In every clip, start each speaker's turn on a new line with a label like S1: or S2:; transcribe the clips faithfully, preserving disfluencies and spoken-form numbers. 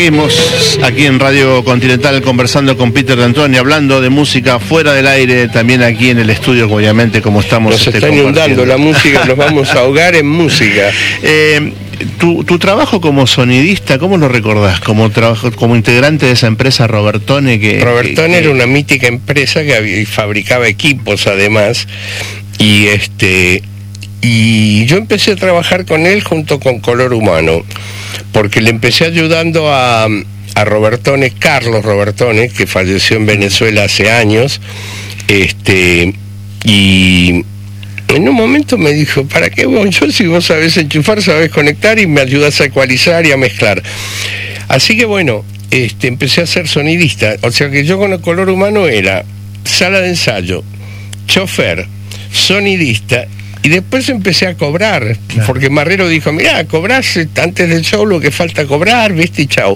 S1: Seguimos aquí en Radio Continental conversando con Peter D'Antoni, hablando de música fuera del aire, también aquí en el estudio, obviamente, como estamos.
S2: Nos este, está inundando la música, nos vamos a ahogar en música.
S1: Eh, tu, tu trabajo como sonidista, ¿cómo lo recordás? Como trabajo, como integrante de esa empresa Robertone que...
S2: Robertone
S1: que,
S2: era una mítica empresa que había, fabricaba equipos además, y este... Y yo empecé a trabajar con él junto con Color Humano, porque le empecé ayudando a, a Robertone, Carlos Robertone, que falleció en Venezuela hace años, este, y en un momento me dijo, ¿para qué vos? Yo, si vos sabés enchufar, sabés conectar y me ayudás a ecualizar y a mezclar. Así que bueno, este, empecé a ser sonidista, o sea que yo con el Color Humano era sala de ensayo, chofer, sonidista. Y después empecé a cobrar, claro, porque Marrero dijo, mirá, cobrás antes del show lo que falta cobrar, viste, y chao.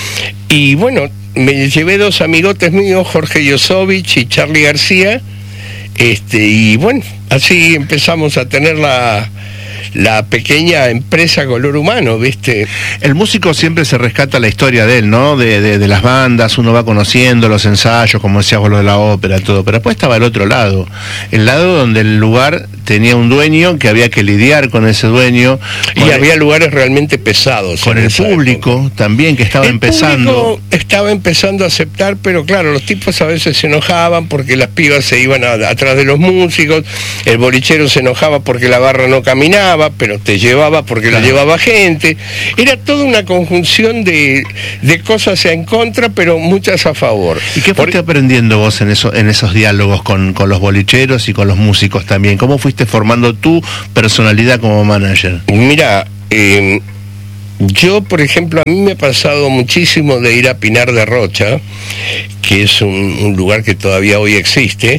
S2: Y bueno, me llevé dos amigotes míos, Jorge Yosovich y Charlie García, este, y bueno, así empezamos a tener la... la pequeña empresa Color Humano, ¿viste?
S1: El músico siempre se rescata la historia de él, ¿no? De, de, de las bandas, uno va conociendo los ensayos, como decías vos, lo de la ópera, todo. Pero después estaba el otro lado, el lado donde el lugar tenía un dueño, que había que lidiar con ese dueño.
S2: Y
S1: con
S2: había
S1: el,
S2: lugares realmente pesados.
S1: Con el público época. También, que estaba
S2: el
S1: empezando.
S2: Público estaba empezando a aceptar, pero claro, los tipos a veces se enojaban porque las pibas se iban a, atrás de los músicos, el bolichero se enojaba porque la barra no caminaba, pero te llevaba porque claro, la llevaba gente. Era toda una conjunción de, de cosas en contra, pero muchas a favor.
S1: ¿Y qué fuiste Por... aprendiendo vos en, eso, en esos diálogos con, con los bolicheros y con los músicos también? ¿Cómo fuiste formando tu personalidad como manager?
S2: Mira, eh, yo, por ejemplo, a mí me ha pasado muchísimo de ir a Pinar de Rocha, que es un, un lugar que todavía hoy existe,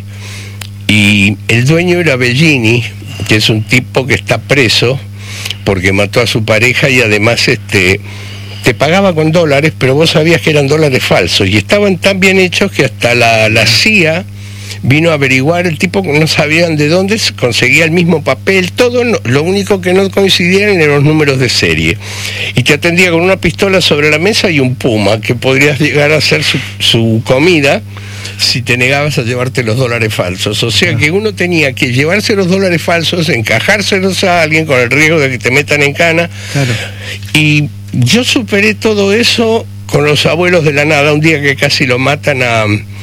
S2: y el dueño era Bellini, que es un tipo que está preso porque mató a su pareja y además este te pagaba con dólares, pero vos sabías que eran dólares falsos y estaban tan bien hechos que hasta la, la C I A vino a averiguar, el tipo no sabían de dónde conseguía el mismo papel, todo, no, lo único que no coincidían eran los números de serie. Y te atendía con una pistola sobre la mesa y un puma, que podrías llegar a hacer su, su comida si te negabas a llevarte los dólares falsos. O sea que uno tenía que llevarse los dólares falsos, encajárselos a alguien con el riesgo de que te metan en cana.
S1: Claro.
S2: Y yo superé todo eso con los abuelos de la nada, un día que casi lo matan a...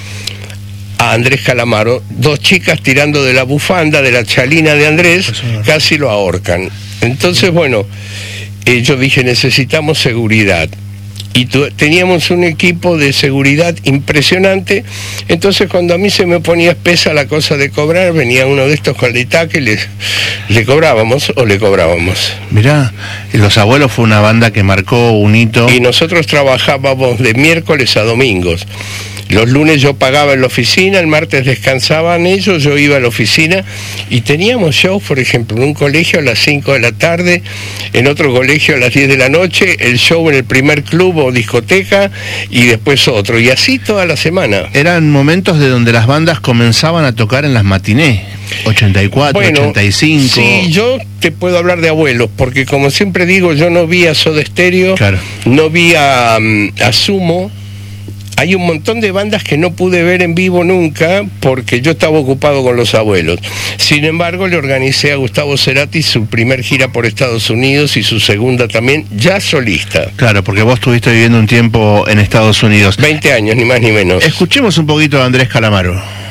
S2: a Andrés Calamaro, dos chicas tirando de la bufanda, de la chalina de Andrés, casi lo ahorcan. Entonces, bueno, eh, yo dije, necesitamos seguridad. Y tu, teníamos un equipo de seguridad impresionante, entonces cuando a mí se me ponía espesa la cosa de cobrar, venía uno de estos con el itaque, le, le cobrábamos o le cobrábamos.
S1: Mirá, Los Abuelos fue una banda que marcó un hito.
S2: Y nosotros trabajábamos de miércoles a domingos. Los lunes yo pagaba en la oficina, el martes descansaban ellos, yo iba a la oficina y teníamos shows, por ejemplo, en un colegio a las cinco de la tarde, en otro colegio a las diez de la noche, el show en el primer club o discoteca y después otro, y así toda la semana.
S1: Eran momentos de donde las bandas comenzaban a tocar en las matinés, ochenta y cuatro, bueno, ochenta y cinco.
S2: Sí, yo te puedo hablar de Abuelos, porque como siempre digo, yo no vi a Soda Stereo,
S1: claro,
S2: no vi a, a Sumo. Hay un montón de bandas que no pude ver en vivo nunca porque yo estaba ocupado con Los Abuelos. Sin embargo, le organicé a Gustavo Cerati su primer gira por Estados Unidos y su segunda también, ya solista.
S1: Claro, porque vos estuviste viviendo un tiempo en Estados Unidos.
S2: veinte años, ni más ni menos.
S1: Escuchemos un poquito a Andrés Calamaro.